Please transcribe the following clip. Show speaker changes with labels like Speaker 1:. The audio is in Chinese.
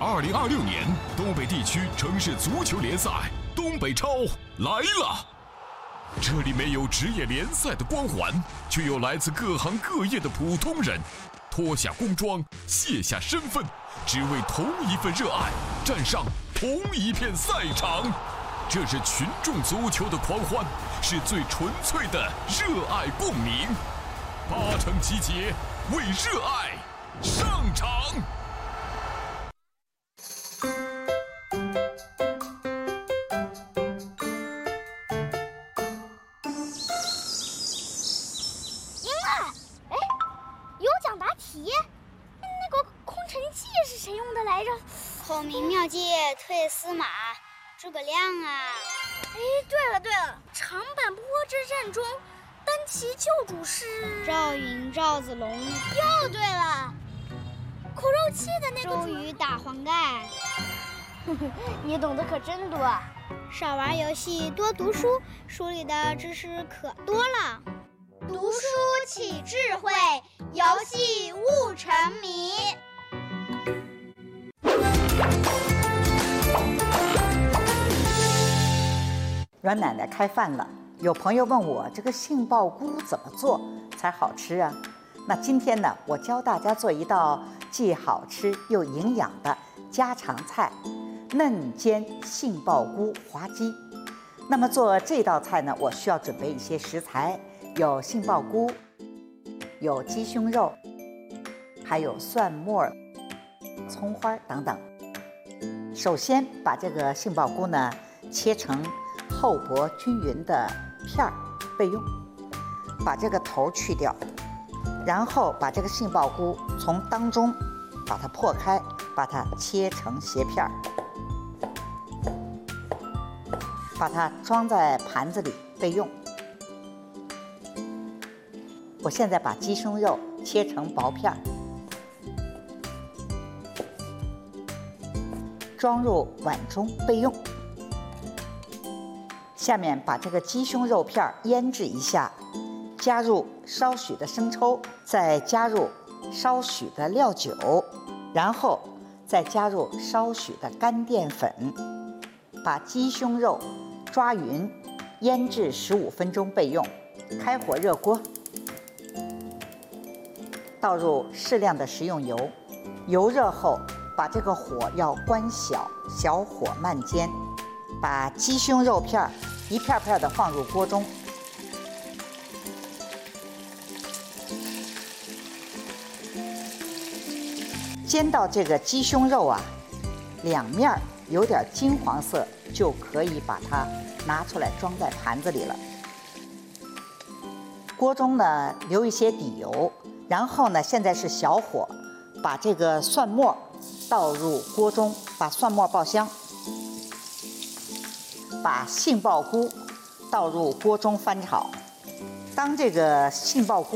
Speaker 1: 2026年东北地区城市足球联赛东北超来了。这里没有职业联赛的光环，却有来自各行各业的普通人，脱下工装，卸下身份，只为同一份热爱，站上同一片赛场。这是群众足球的狂欢，是最纯粹的热爱共鸣。8城集结，为热爱上场。
Speaker 2: 谁用的来着？
Speaker 3: 孔明妙计退司马，诸葛亮啊！
Speaker 2: 哎，对了，长坂坡之战中，单骑救主是
Speaker 3: 赵云、赵子龙。
Speaker 2: 又对了，苦肉计的那个
Speaker 3: 周瑜打黄盖。
Speaker 2: 你懂得可真多。
Speaker 3: 少玩游戏，多读书，书里的知识可多了。
Speaker 4: 读书启智慧，游戏悟沉迷。
Speaker 5: 阮奶奶开饭了，有朋友问我这个杏鲍菇怎么做才好吃啊？那今天呢，我教大家做一道既好吃又营养的家常菜——嫩煎杏鲍菇滑鸡。那么做这道菜呢，我需要准备一些食材，有杏鲍菇，有鸡胸肉，还有蒜末、葱花等等。首先把这个杏鲍菇呢切成厚薄均匀的片儿备用，把这个头去掉，然后把这个杏鲍菇从当中把它破开，把它切成斜片儿，把它装在盘子里备用。我现在把鸡胸肉切成薄片儿，装入碗中备用。下面把这个鸡胸肉片腌制一下，加入少许的生抽，再加入少许的料酒，然后再加入少许的干淀粉，把鸡胸肉抓匀，腌制15分钟备用。开火热锅，倒入适量的食用油，油热后把这个火要关小，小火慢煎，把鸡胸肉片一片片的放入锅中，煎到这个鸡胸肉啊两面有点金黄色，就可以把它拿出来装在盘子里了。锅中呢留一些底油，然后呢现在是小火，把这个蒜末倒入锅中，把蒜末爆香。把杏鲍菇倒入锅中翻炒，当这个杏鲍菇